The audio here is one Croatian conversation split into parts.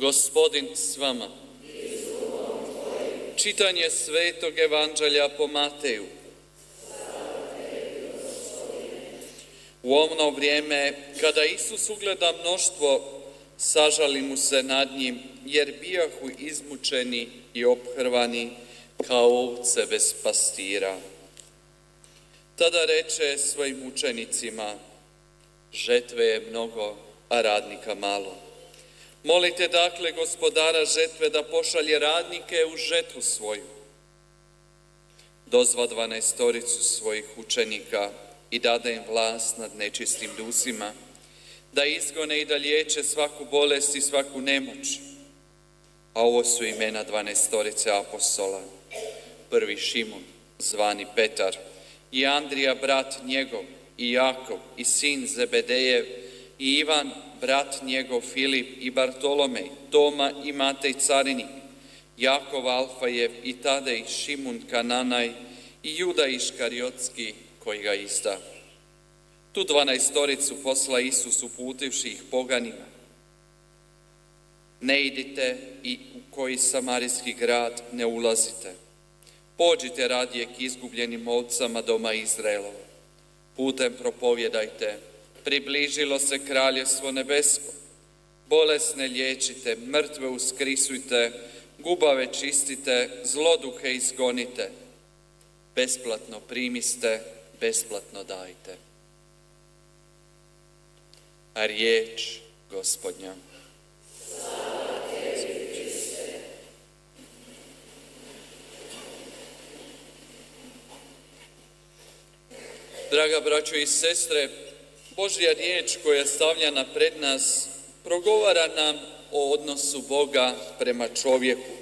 Gospodin s vama. Čitanje Svetog Evanđelja po Mateju. U ono vrijeme, kada Isus ugleda mnoštvo, sažali mu se nad njim, jer bijahu izmučeni i ophrvani kao ovce bez pastira. Tada reče svojim učenicima: žetve je mnogo, a radnika malo. Molite dakle gospodara žetve da pošalje radnike u žetvu svoju. Dozva 12 svojih učenika i dade im vlast nad nečistim dusima, da izgone i da liječe svaku bolest i svaku nemoć. A ovo su imena 12 apostola. Prvi Šimun, zvani Petar, i Andrija, brat njegov, i Jakov, i sin Zebedejev, i Ivan, brat njegov, Filip, i Bartolomej, Toma i Matej carinik, Jakov Alfajev, i Tadej, Šimun Kananaj, i Juda Iškariotski, koji ga izda. Tu 12 posla Isus, uputivši ih poganima: ne idite i u koji samarijski grad ne ulazite. Pođite radije k izgubljenim ovcama doma Izraelova. Putem propovjedajte: približilo se kraljevstvo nebesko. Bolesne liječite, mrtve uskrisujte, gubave čistite, zloduhe izgonite. Besplatno primiste, besplatno dajte. A riječ Gospodnja. Draga braćo i sestre, Božja riječ koja je stavljena pred nas progovara nam o odnosu Boga prema čovjeku.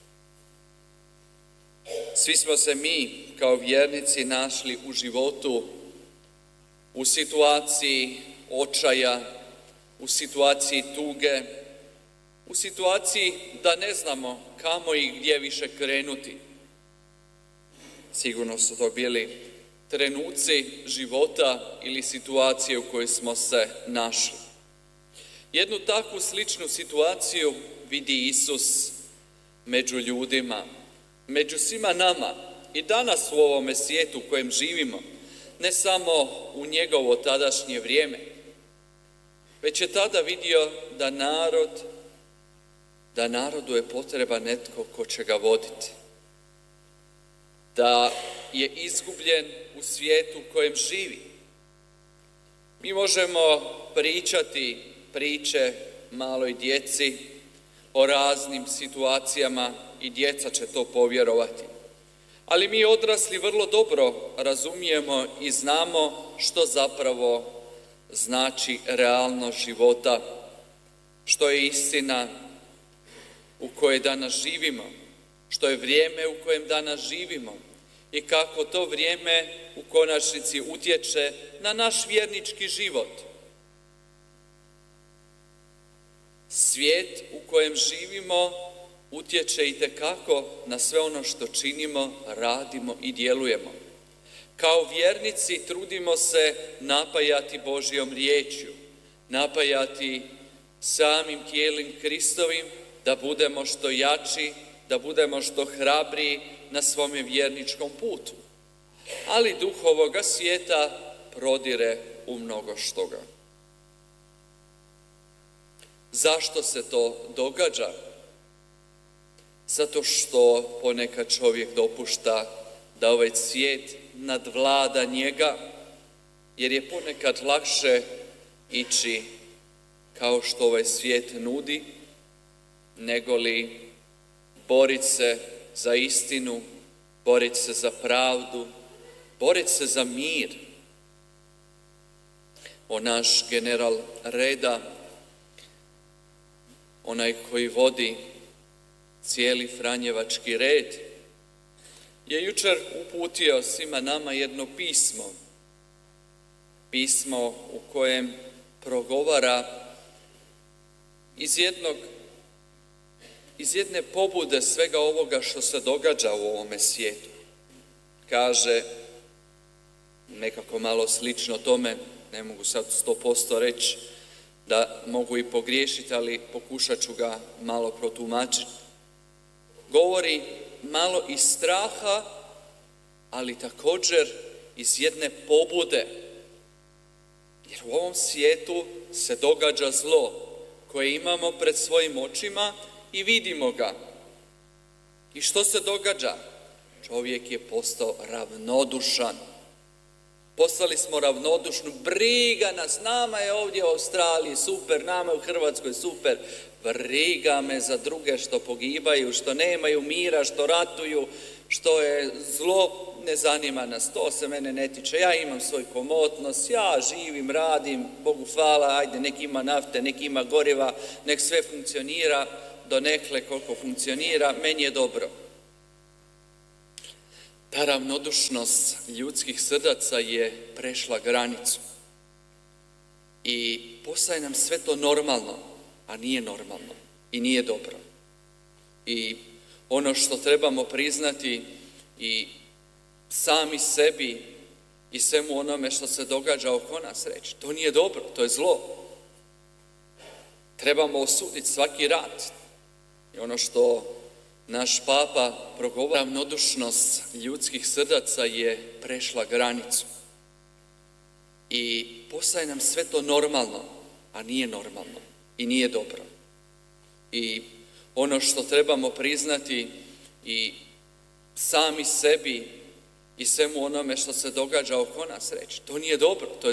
Svi smo se mi kao vjernici našli u životu u situaciji očaja, u situaciji tuge, u situaciji da ne znamo kamo i gdje više krenuti. Sigurno su to bili trenuci života ili situacije u kojoj smo se našli. Jednu takvu sličnu situaciju vidi Isus među ljudima, među svima nama i danas u ovome svijetu u kojem živimo, ne samo u njegovo tadašnje vrijeme, već je tada vidio da narodu je potreban netko ko će ga voditi, da je izgubljen u svijetu u kojem živi. Mi možemo pričati priče maloj djeci o raznim situacijama i djeca će to povjerovati. Ali mi odrasli vrlo dobro razumijemo i znamo što zapravo znači realnost života, što je istina u kojoj danas živimo, što je vrijeme u kojem danas živimo i kako to vrijeme u konačnici utječe na naš vjernički život. Svijet u kojem živimo utječe itekako na sve ono što činimo, radimo i djelujemo. Kao vjernici trudimo se napajati Božjom riječju, napajati samim tijelom Kristovim, da budemo što jači, da budemo što hrabriji na svome vjerničkom putu. Ali duh ovoga svijeta prodire u mnogo štoga. Zašto se to događa? Zato što ponekad čovjek dopušta da ovaj svijet nadvlada njega, jer je ponekad lakše ići kao što ovaj svijet nudi, nego li boriti se za istinu, boriti se za pravdu, boriti se za mir. Naš general reda, onaj koji vodi cijeli Franjevački red, je jučer uputio svima nama jedno pismo. Pismo u kojem progovara iz jedne pobude svega ovoga što se događa u ovome svijetu. Kaže, nekako malo slično tome, ne mogu sad 100% reći, da mogu i pogriješiti, ali pokušat ću ga malo protumačiti. Govori malo iz straha, ali također iz jedne pobude. Jer u ovom svijetu se događa zlo koje imamo pred svojim očima i vidimo ga. I što se događa? Čovjek je postao ravnodušan. Postali smo ravnodušni, briga nas, nama je ovdje u Australiji super, nama je u Hrvatskoj super, briga me za druge što pogibaju, što nemaju mira, što ratuju, što je zlo, ne zanima nas, to se mene ne tiče, ja imam svoj komotnost, ja živim, radim, Bogu hvala, ajde, nek ima nafte, nek ima goriva, nek sve funkcionira, donekle koliko funkcionira, meni je dobro. Ta ravnodušnost ljudskih srdaca je prešla granicu i postaje nam sve to normalno, a nije normalno i nije dobro. I ono što trebamo priznati i sami sebi i svemu onome što se događa oko nas reći, to nije dobro, to je zlo. Trebamo osuditi svaki rat. I ono što naš papa progovara, ravnodušnost ljudskih srdaca je prešla granicu i postaje nam sve to normalno, a nije normalno i nije dobro. I ono što trebamo priznati i sami sebi i svemu onome što se događa oko nas reći, to nije dobro, to je